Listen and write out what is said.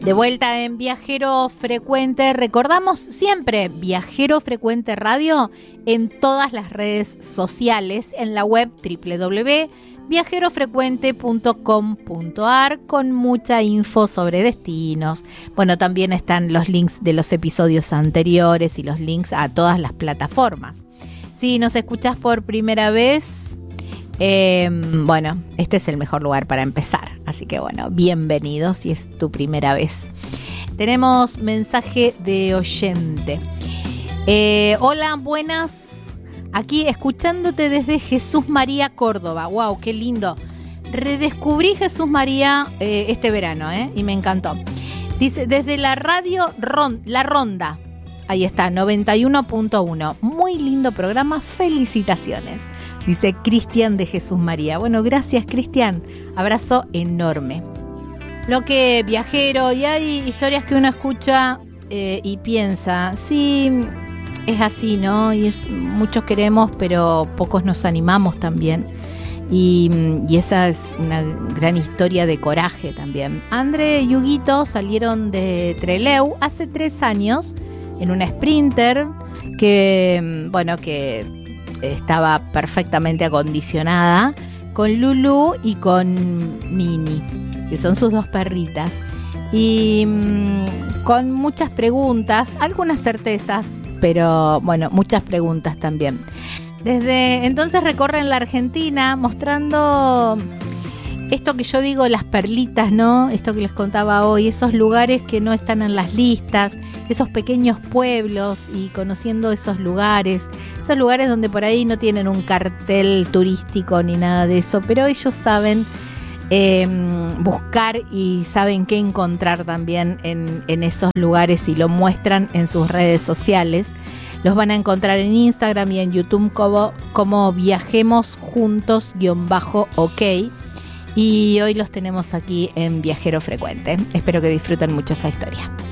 De vuelta en Viajero Frecuente, recordamos siempre Viajero Frecuente Radio en todas las redes sociales, en la web www.viajerofrecuente.com.ar con mucha info sobre destinos. Bueno, también están los links de los episodios anteriores y los links a todas las plataformas. Si nos escuchás por primera vez, bueno, este es el mejor lugar para empezar. Así que bueno, bienvenidos si es tu primera vez. Tenemos mensaje de oyente. Hola, buenas. Aquí escuchándote desde Jesús María, Córdoba. Wow, qué lindo. Redescubrí Jesús María este verano, y me encantó. Dice, desde la radio La Ronda. Ahí está, 91.1. Muy lindo programa, felicitaciones. Dice Cristian de Jesús María. Bueno, gracias Cristian. Abrazo enorme. Lo que viajero, y hay historias que uno escucha y piensa, sí, es así, ¿no? Y muchos queremos, pero pocos nos animamos también. Y esa es una gran historia de coraje también. André y Huguito salieron de Trelew hace 3 años en una Sprinter que, bueno, que estaba perfectamente acondicionada con Lulu y con Mini, que son sus 2 perritas, y con muchas preguntas, algunas certezas, pero bueno, muchas preguntas también. Desde entonces recorren la Argentina mostrando esto que yo digo, las perlitas, ¿no? Esto que les contaba hoy, esos lugares que no están en las listas, esos pequeños pueblos, y conociendo esos lugares donde por ahí no tienen un cartel turístico ni nada de eso, pero ellos saben buscar y saben qué encontrar también en esos lugares y lo muestran en sus redes sociales. Los van a encontrar en Instagram y en YouTube como Viajemos Juntos_OK. Y hoy los tenemos aquí en Viajero Frecuente. Espero que disfruten mucho esta historia.